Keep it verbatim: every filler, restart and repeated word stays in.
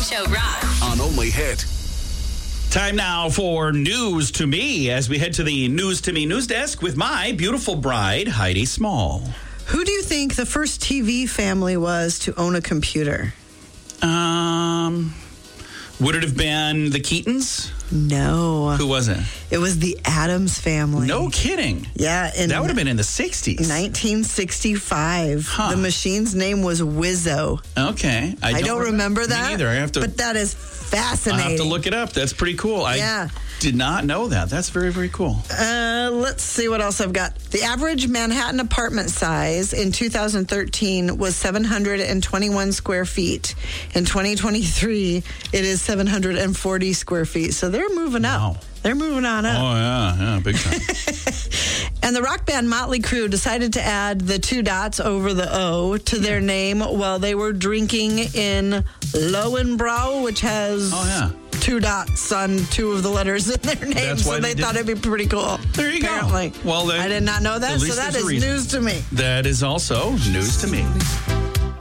Show rocks. On Only Hit. Time now for News to Me as we head to the News to Me news desk with my beautiful bride, Heidi Small. Who do you think the first T V family was to own a computer? Um, would it have been the Keatons? No. Who was it? It was the Addams family. No kidding. Yeah. In that would have been in the sixties. nineteen sixty-five. Huh. The machine's name was Wizzo. Okay. I don't, I don't remember, remember that. Me neither. I have to, but that is fascinating. I have to look it up. That's pretty cool. I yeah. did not know that. That's very, very cool. Uh, let's see what else I've got. The average Manhattan apartment size in two thousand thirteen was seven hundred twenty-one square feet. In twenty twenty-three, it is seven hundred forty square feet. So they're moving wow. up. They're moving on up. Oh, yeah, yeah, big time. And the rock band Motley Crue decided to add the two dots over the O to their name while they were drinking in Lowenbrau, which has oh, yeah. two dots on two of the letters in their name. That's so why they, they thought it'd be pretty cool. There you apparently. go. Well, I did not know that, so that is news to me. That is also news to me.